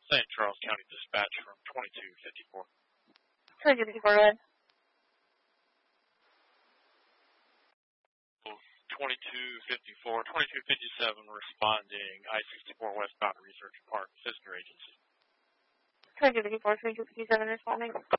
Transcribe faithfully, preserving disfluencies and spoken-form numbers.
Saint Charles County Dispatch from twenty-two fifty-four. twenty-two fifty-four, go ahead. twenty-two fifty-four, twenty-two fifty-seven responding I sixty-four westbound Research Park, sister agency. twenty-two fifty-four, twenty-two fifty-seven responding.